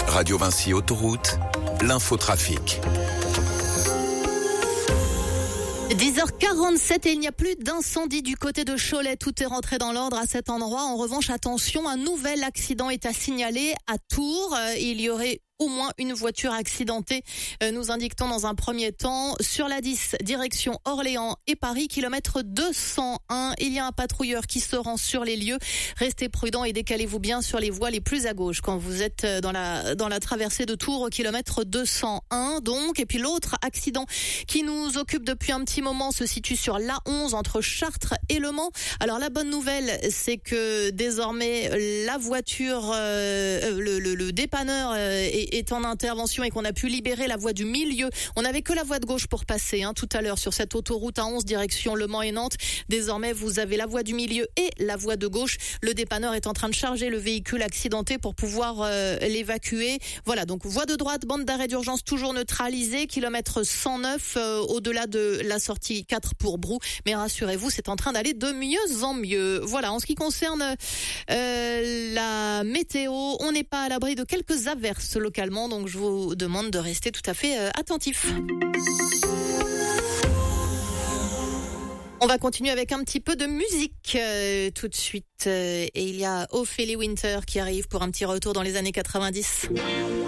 Radio Vinci Autoroute, l'infotrafic. 10h47 et il n'y a plus d'incendie du côté de Cholet. Tout est rentré dans l'ordre à cet endroit. En revanche, attention, un nouvel accident est à signaler à Tours. Il y aurait au moins une voiture accidentée, nous indiquons dans un premier temps. Sur la 10, direction Orléans et Paris, kilomètre 201. Il y a un patrouilleur qui se rend sur les lieux. Restez prudents et décalez-vous bien sur les voies les plus à gauche quand vous êtes dans la traversée de Tours au kilomètre 201. Donc, et puis l'autre accident qui nous occupe depuis un petit moment se situe sur l'A11 entre Chartres et Le Mans. Alors la bonne nouvelle, c'est que désormais la voiture, le dépanneur est en intervention et qu'on a pu libérer la voie du milieu. On n'avait que la voie de gauche pour passer tout à l'heure sur cette autoroute A11 direction Le Mans et Nantes. Désormais, vous avez la voie du milieu et la voie de gauche. Le dépanneur est en train de charger le véhicule accidenté pour pouvoir l'évacuer. Voilà, donc voie de droite, bande d'arrêt d'urgence toujours neutralisée, kilomètre 109 au-delà de la sortie 4 pour Brou. Mais rassurez-vous, c'est en train d'aller de mieux en mieux. Voilà, en ce qui concerne la météo, on n'est pas à l'abri de quelques averses locales. Donc je vous demande de rester tout à fait attentif. On va continuer avec un petit peu de musique tout de suite. Et il y a Ophélie Winter qui arrive pour un petit retour dans les années 90.